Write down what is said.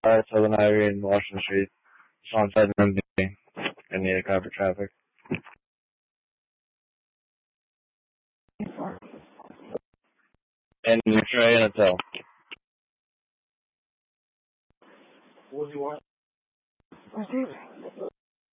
Southern Highway in Washington Street. Just on side of me. I need a car for traffic. And Trey and a tow. What do you want?